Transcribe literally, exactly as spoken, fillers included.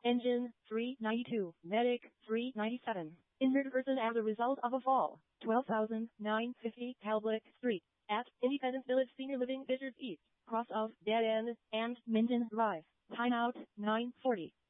Engine, three ninety-two. Medic, three ninety-seven. Injured person as a result of a fall, twelve thousand nine hundred fifty Talbot Street, at Independence Village Senior Living Fishers East, cross of Dead End and Minden Drive. Timeout, nine forty.